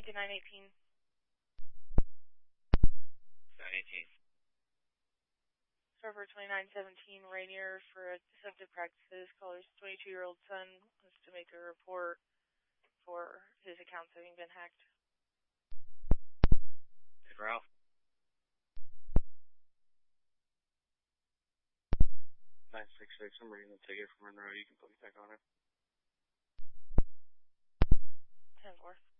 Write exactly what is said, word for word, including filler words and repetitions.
Lincoln nine eighteen. nine eighteen. Server twenty-nine seventeen, Rainier for deceptive practices. Caller's twenty-two-year-old son wants to make a report for his accounts having been hacked. Hey, Ralph. nine six six, I'm reading the ticket from Monroe. You can put me back on it. ten four.